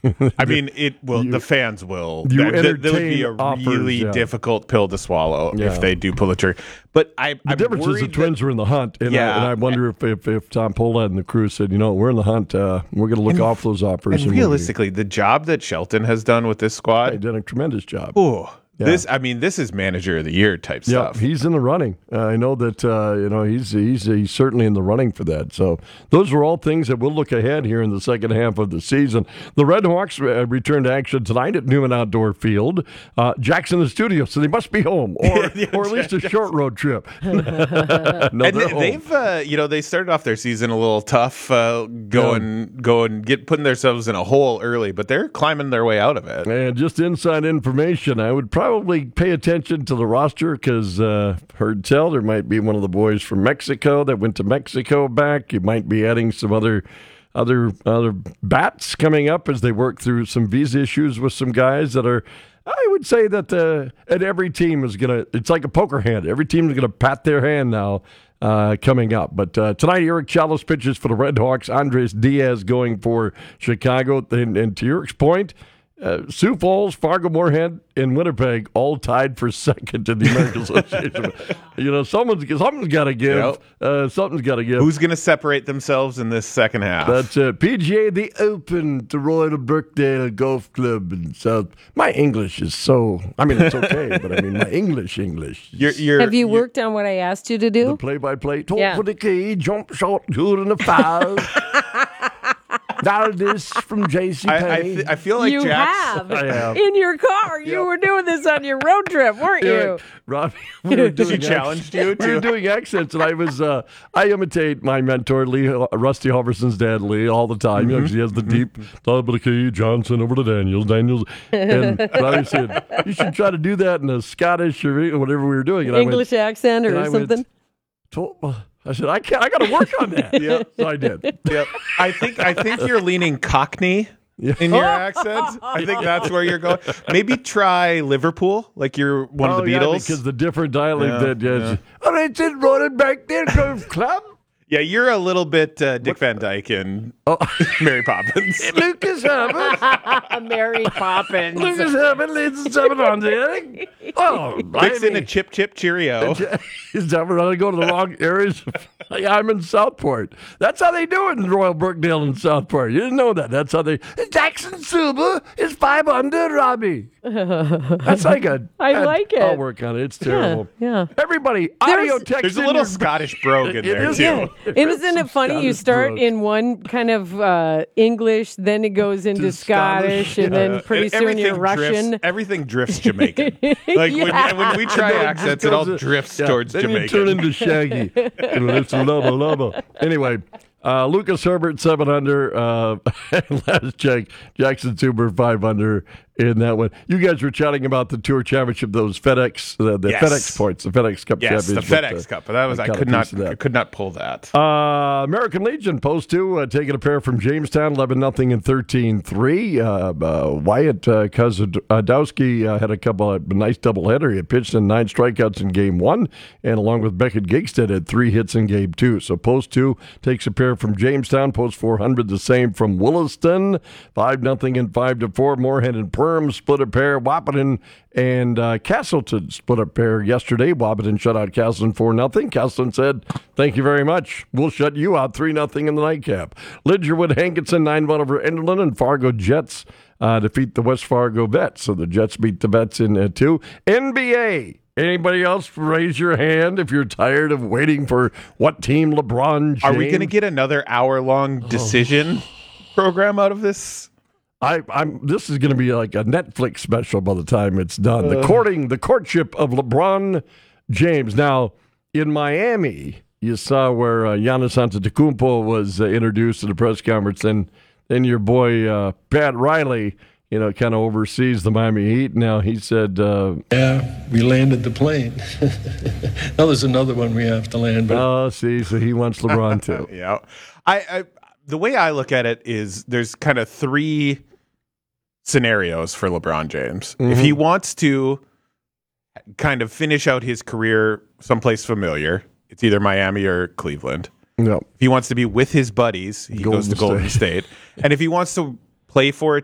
I mean, it will. The fans will. You That would be entertain a offers, really yeah. difficult pill to swallow Yeah. if they do pull the trigger. But The I'm difference is worried the Twins are in the hunt, and I wonder if Tom Pohlad and the crew said, we're in the hunt, we're going to look off those offers. And realistically, the job that Shelton has done with this He squad, did a tremendous job. ooh, Yeah. this is manager of the year type Yeah, stuff. he's in the running. I know that he's certainly in the running for that. So those are all things that we'll look ahead here in the second half of the season. The Red Hawks return to action tonight at Newman Outdoor Field. Jack's in the studio, so they must be home, or at least a short road trip. And they've they started off their season a little tough, putting themselves in a hole early, but they're climbing their way out of it. And just inside information, I would probably pay attention to the roster because heard tell there might be one of the boys from Mexico that went to Mexico back. You might be adding some other bats coming up as they work through some visa issues with some guys that are. I would say that and every team is it's like a poker hand. Every team is going to pat their hand now coming up. But tonight, Eric Chalice pitches for the Red Hawks. Andres Diaz going for Chicago. And to Eric's point, Sioux Falls, Fargo-Moorhead, and Winnipeg all tied for second in the American Association. Something's got to give. Yep. Something's got to give. Who's going to separate themselves in this second half? That's it. PGA The Open to Royal Brookdale Golf Club in South. My English is so. I mean, it's okay, but I mean, my English. Have you worked on what I asked you to do? The play-by-play. Top Yeah. for the key, jump shot, good in the foul. Now this from J.C. Penney. I feel like You Jack's. have. In your car. You were doing this on your road trip, weren't you? Robbie, we were doing She challenged you We were to. doing accents, and I imitate my mentor, Rusty Halverson's dad, Lee, all the time. Mm-hmm. 'Cause he has the deep, top of the key, Johnson over to Daniels. And Robbie said, you should try to do that in a Scottish or whatever we were doing. And English accent or something? I said, I got to work on that. Yeah, so I did. Yep. I think you're leaning Cockney in your accent. I think that's where you're going. Maybe try Liverpool, like you're one of the Yeah, Beatles. because the different dialect Yeah. all right, it's running back there, Golf Club. Yeah, you're a little bit Dick Van Dyke and Mary Poppins. Lucas Herbert. Mary Poppins. Lucas Herbert, ladies and gentlemen, on the Oh, Mix in a Chip Cheerio. Is that we're going to go to the wrong areas? I'm in Southport. That's how they do it in Royal Brookdale and Southport. You didn't know that. That's how they. Jackson Suba is 5 under, Robbie. That's like a. I like it. I'll work on it. It's terrible. Yeah. Everybody, audio text. There's a in little your- Scottish brogue in It there, is. too. Yeah. Isn't it funny? You Scottish start brogue. in one kind of English, then it goes into To Scottish, Scottish, and then pretty soon Everything you're Russian. Everything drifts Jamaican. Like when we try accents, it all drifts towards then Jamaican. you turn into Shaggy. It's lava. Anyway, Lucas Herbert 7 under. Last check, Jackson Suber 5 under in that one. You guys were chatting about the Tour Championship, those FedEx, the Yes. FedEx points, the FedEx Cup Yes, the Championship. FedEx Cup. But that was I got a could piece of not that. I could not pull that. American Legion post 2 taking a pair from Jamestown 11-0 and 13-3. Wyatt Kozadowski had a couple of nice doubleheader. He had pitched in 9 strikeouts in game 1, and along with Beckett Gigstead had 3 hits in game 2. So post 2 takes a pair from Jamestown. Post 400 the same from Williston. 5-0 and 5-4. Moorhead and Perm split a pair. Wahpeton and Castleton split a pair yesterday. Wahpeton shut out Castleton 4-0. Castleton said, "Thank you very much. We'll shut you out 3-0 in the nightcap." Lidgerwood Hankinson 9-1 over Enderlin, and Fargo Jets defeat the West Fargo Vets. So the Jets beat the Vets in 2. NBA. Anybody else raise your hand if you're tired of waiting for what team LeBron James? Are we going to get another hour-long decision program out of this? This is going to be like a Netflix special by the time it's done. The courtship of LeBron James. Now, in Miami, you saw where Giannis Antetokounmpo was introduced at the press conference, and then your boy Pat Riley, kind of oversees the Miami Heat. Now he said, "Yeah, we landed the plane." Now there's another one we have to land. But "Oh, see, so he wants LeBron too." Yeah, I the way I look at it is there's kind of 3 scenarios for LeBron James. If he wants to kind of finish out his career someplace familiar, it's either Miami or Cleveland. No, If he wants to be with his buddies, he goes to Golden State. And if he wants to play for a